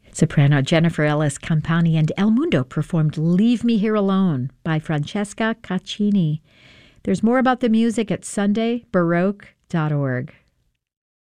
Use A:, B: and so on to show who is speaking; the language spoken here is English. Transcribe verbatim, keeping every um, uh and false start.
A: Soprano Jennifer Ellis Campani and El Mundo performed Leave Me Here Alone by Francesca Caccini. There's more about the music at sunday baroque dot org.